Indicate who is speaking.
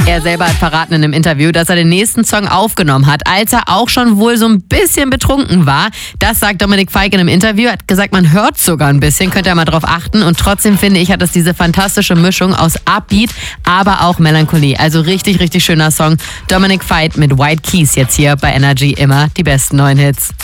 Speaker 1: Er selber hat verraten in einem Interview, dass er den nächsten Song aufgenommen hat, als er auch schon wohl so ein bisschen betrunken war. Das sagt Dominik Fike in einem Interview. Er hat gesagt, man hört sogar ein bisschen, könnt ihr mal drauf achten. Und trotzdem finde ich, hat es diese fantastische Mischung aus Upbeat, aber auch Melancholie. Also richtig, richtig schöner Song. Dominik Fike mit White Keys jetzt hier bei Energy, immer die besten neuen Hits.